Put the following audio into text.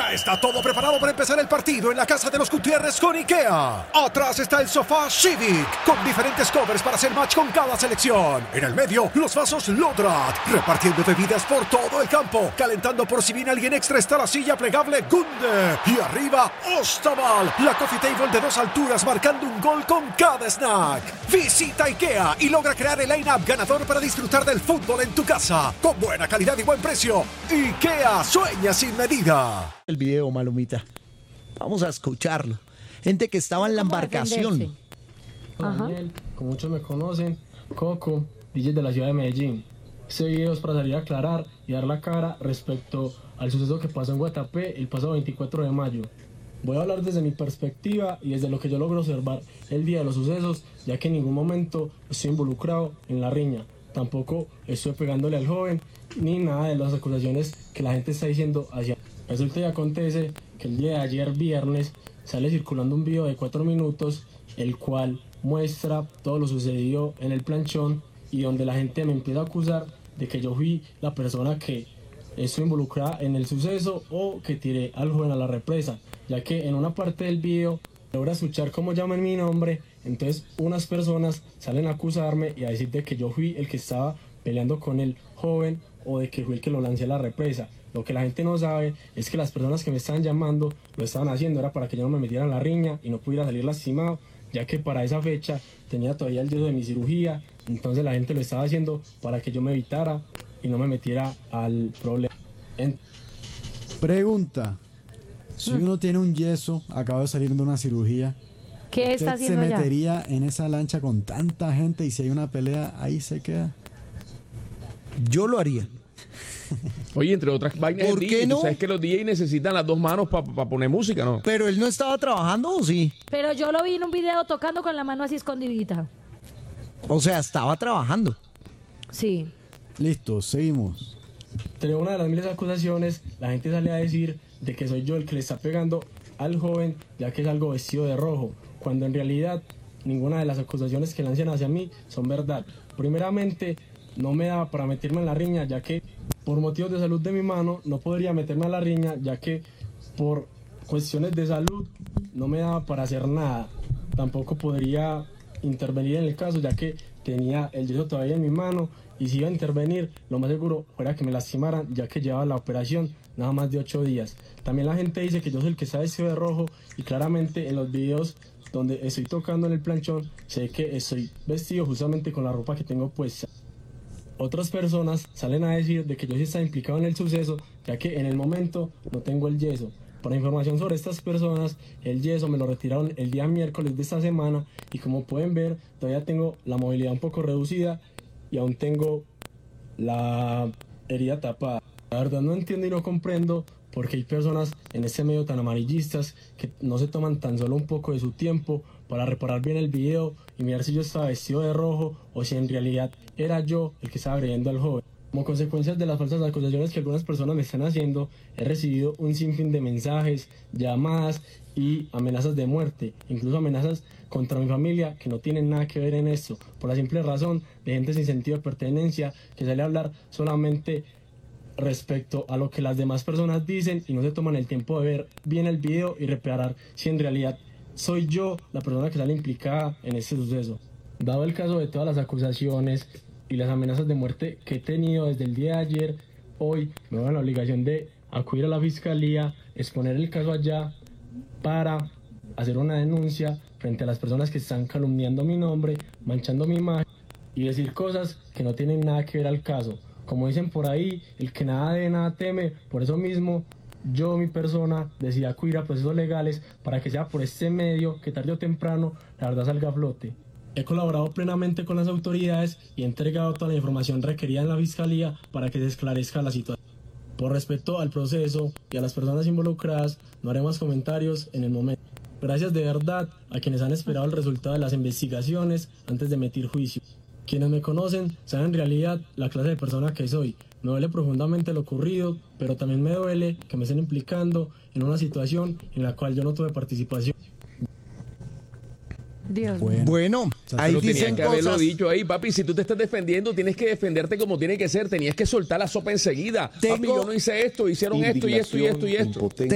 Ya está todo preparado para empezar el partido en la casa de los Gutiérrez con IKEA. Atrás está el sofá Civic, con diferentes covers para hacer match con cada selección. En el medio, los vasos Lodrat, repartiendo bebidas por todo el campo. Calentando por si viene alguien extra está la silla plegable Gunde. Y arriba, Ostaval, la coffee table de 2 alturas marcando un gol con cada snack. Visita IKEA y logra crear el line-up ganador para disfrutar del fútbol en tu casa. Con buena calidad y buen precio. IKEA, sueña sin medida. El video, Malumita. Vamos a escucharlo. Gente que estaba en la embarcación. Daniel, como muchos me conocen, Coco, DJ de la ciudad de Medellín. Este video es para salir a aclarar y dar la cara respecto al suceso que pasó en Guatapé el pasado 24 de mayo. Voy a hablar desde mi perspectiva y desde lo que yo logro observar el día de los sucesos, ya que en ningún momento estoy involucrado en la riña. Tampoco estoy pegándole al joven, ni nada de las acusaciones que la gente está diciendo hacia. Resulta y acontece que el día de ayer, viernes, sale circulando un video de 4 minutos, el cual muestra todo lo sucedido en el planchón y donde la gente me empieza a acusar de que yo fui la persona que estoy involucrada en el suceso o que tiré al joven a la represa, ya que en una parte del video logra escuchar cómo llaman mi nombre, entonces unas personas salen a acusarme y a decir de que yo fui el que estaba peleando con el joven o de que fui el que lo lancé a la represa. Lo que la gente no sabe es que las personas que me estaban llamando lo estaban haciendo era para que yo no me metiera en la riña y no pudiera salir lastimado, ya que para esa fecha tenía todavía el yeso de mi cirugía, entonces la gente lo estaba haciendo para que yo me evitara y no me metiera al problema. Pregunta, si uno tiene un yeso, acaba de salir de una cirugía, ¿qué está ¿usted se haciendo ya? metería en esa lancha con tanta gente y si hay una pelea, ahí se queda? Yo lo haría. Oye, entre otras vainas, ¿Por el qué DJ, no? tú sabes que los DJs necesitan las 2 manos para poner música, ¿no? Pero él no estaba trabajando, ¿o sí? Pero yo lo vi en un video tocando con la mano así escondidita. O sea, estaba trabajando. Sí. Listo, seguimos. Entre una de las miles de acusaciones, la gente sale a decir de que soy yo el que le está pegando al joven, ya que es algo vestido de rojo, cuando en realidad ninguna de las acusaciones que lanzan hacia mí son verdad. Primeramente, no me daba para meterme en la riña, ya que por motivos de salud de mi mano no podría meterme a la riña, ya que por cuestiones de salud no me daba para hacer nada. Tampoco podría intervenir en el caso, ya que tenía el yeso todavía en mi mano y si iba a intervenir, lo más seguro fuera que me lastimaran, ya que llevaba la operación nada más de 8 días. También la gente dice que yo soy el que está vestido de rojo y claramente en los videos donde estoy tocando en el planchón sé que estoy vestido justamente con la ropa que tengo puesta. Otras personas salen a decir de que yo sí estaba implicado en el suceso, ya que en el momento no tengo el yeso. Para información sobre estas personas, el yeso me lo retiraron el día miércoles de esta semana y como pueden ver, todavía tengo la movilidad un poco reducida y aún tengo la herida tapada. La verdad no entiendo y no comprendo por qué hay personas en este medio tan amarillistas que no se toman tan solo un poco de su tiempo para reparar bien el video y mirar si yo estaba vestido de rojo o si en realidad era yo el que estaba agrediendo al joven. Como consecuencia de las falsas acusaciones que algunas personas me están haciendo, he recibido un sinfín de mensajes, llamadas y amenazas de muerte, incluso amenazas contra mi familia que no tienen nada que ver en esto, por la simple razón de gente sin sentido de pertenencia que sale a hablar solamente respecto a lo que las demás personas dicen y no se toman el tiempo de ver bien el video y reparar si en realidad soy yo la persona que sale implicada en este suceso. Dado el caso de todas las acusaciones y las amenazas de muerte que he tenido desde el día de ayer, hoy me veo en la obligación de acudir a la fiscalía, exponer el caso allá para hacer una denuncia frente a las personas que están calumniando mi nombre, manchando mi imagen y decir cosas que no tienen nada que ver al caso. Como dicen por ahí, el que nada de nada teme, por eso mismo yo, mi persona, decidí acudir a procesos legales para que sea por este medio que tarde o temprano la verdad salga a flote. He colaborado plenamente con las autoridades y he entregado toda la información requerida en la fiscalía para que se esclarezca la situación. Por respeto al proceso y a las personas involucradas, no haré más comentarios en el momento. Gracias de verdad a quienes han esperado el resultado de las investigaciones antes de emitir juicio. Quienes me conocen saben en realidad la clase de persona que soy. Me duele profundamente lo ocurrido, pero también me duele que me estén implicando en una situación en la cual yo no tuve participación. Dios. Bueno, ahí Pero tenías dicen que haberlo cosas. dicho ahí, papi. Si tú te estás defendiendo, tienes que defenderte como tiene que ser. Tenías que soltar la sopa enseguida. Papi, yo no hice esto, hicieron esto y esto y esto y esto.